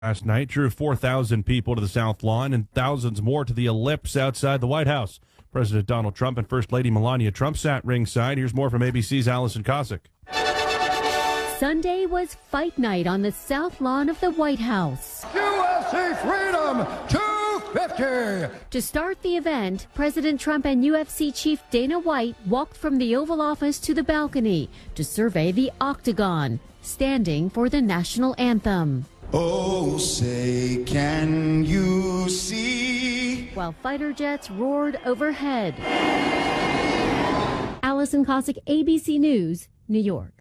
last night drew 4,000 people to the South Lawn and thousands more to the Ellipse outside the White House. President Donald Trump and First Lady Melania Trump sat ringside. Here's more from ABC's Allison Cossack. Sunday was fight night on the South Lawn of the White House. UFC Freedom 250! To start the event, President Trump and UFC Chief Dana White walked from the Oval Office to the balcony to survey the Octagon, standing for the national anthem. Oh, say, can you see? While fighter jets roared overhead. Allison Cossack, ABC News, New York.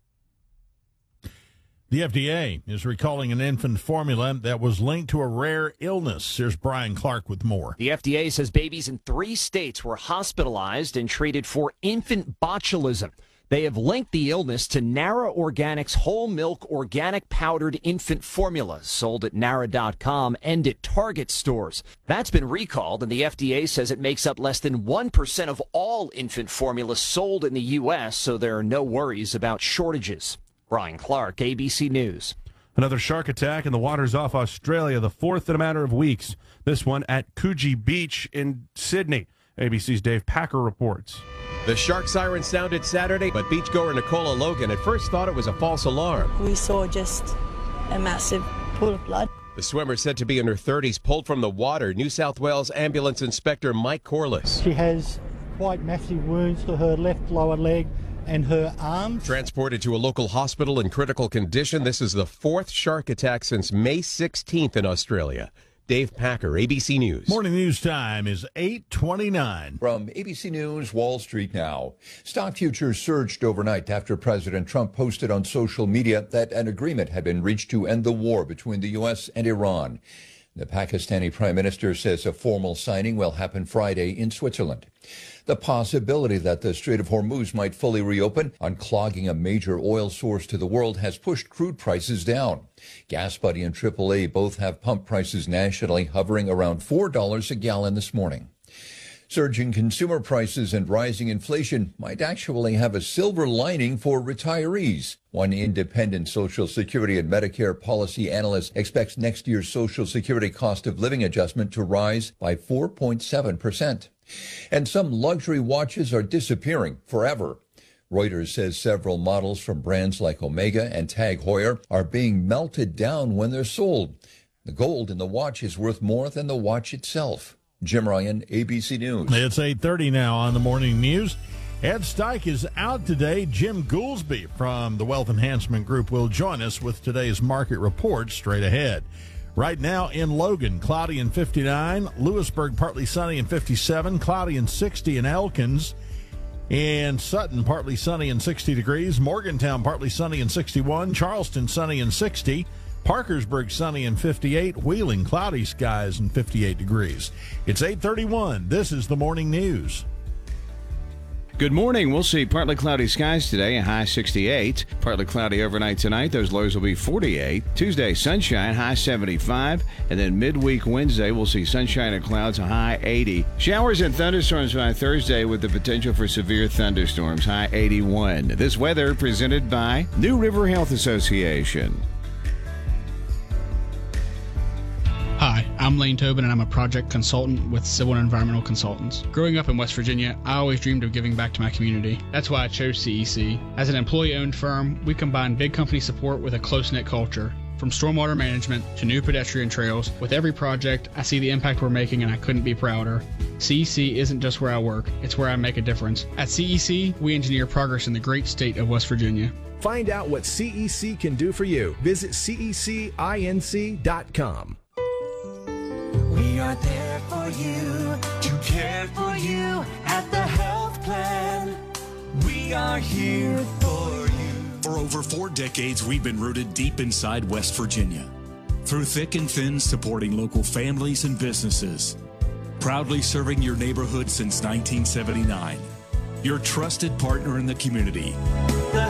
The FDA is recalling an infant formula that was linked to a rare illness. Here's Brian Clark with more. The FDA says babies in 3 states were hospitalized and treated for infant botulism. They have linked the illness to Nara Organics whole milk organic powdered infant formula sold at Nara.com and at Target stores. That's been recalled, and the FDA says it makes up less than 1% of all infant formula sold in the U.S., so there are no worries about shortages. Brian Clark, ABC News. Another shark attack in the waters off Australia, the 4th in a matter of weeks. This one at Coogee Beach in Sydney. ABC's Dave Packer reports. The shark siren sounded Saturday, but beachgoer Nicola Logan at first thought it was a false alarm. We saw just a massive pool of blood. The swimmer, said to be in her 30s, pulled from the water. New South Wales Ambulance Inspector Mike Corliss. She has quite massive wounds to her left lower leg and her arms. Transported to a local hospital in critical condition. This is the 4th shark attack since May 16th in Australia. Dave Packer, ABC News. Morning news time is 8:29. From ABC News, Wall Street now. Stock futures surged overnight after President Trump posted on social media that an agreement had been reached to end the war between the U.S. and Iran. The Pakistani prime minister says a formal signing will happen Friday in Switzerland. The possibility that the Strait of Hormuz might fully reopen, unclogging a major oil source to the world, has pushed crude prices down. GasBuddy and AAA both have pump prices nationally hovering around $4 a gallon this morning. Surging consumer prices and rising inflation might actually have a silver lining for retirees. One independent Social Security and Medicare policy analyst expects next year's Social Security cost of living adjustment to rise by 4.7%. And some luxury watches are disappearing forever. Reuters says several models from brands like Omega and Tag Heuer are being melted down when they're sold. The gold in the watch is worth more than the watch itself. Jim Ryan, ABC News. It's 8:30 now on the morning news. Ed Steich is out today. Jim Goolsby from the Wealth Enhancement Group will join us with today's market report straight ahead. Right now in Logan, cloudy and 59. Lewisburg, partly sunny and 57. Cloudy and 60 in Elkins. In Sutton, partly sunny and 60 degrees. Morgantown, partly sunny and 61. Charleston, sunny and 60. Parkersburg, sunny and 58. Wheeling, cloudy skies and 58 degrees. It's 8:31. This is the morning news. Good morning. We'll see partly cloudy skies today, a high 68. Partly cloudy overnight tonight. Those lows will be 48. Tuesday, sunshine, high 75. And then midweek Wednesday, we'll see sunshine and clouds, a high 80. Showers and thunderstorms by Thursday with the potential for severe thunderstorms, high 81. This weather presented by New River Health Association. Hi, I'm Lane Tobin, and I'm a project consultant with Civil and Environmental Consultants. Growing up in West Virginia, I always dreamed of giving back to my community. That's why I chose CEC. As an employee-owned firm, we combine big company support with a close-knit culture. From stormwater management to new pedestrian trails, with every project, I see the impact we're making, and I couldn't be prouder. CEC isn't just where I work, it's where I make a difference. At CEC, we engineer progress in the great state of West Virginia. Find out what CEC can do for you. Visit CECinc.com. We are there for you, to care for you at the health plan. We are here for you. For over 4 decades, we've been rooted deep inside West Virginia. Through thick and thin, supporting local families and businesses. Proudly serving your neighborhood since 1979. Your trusted partner in the community. The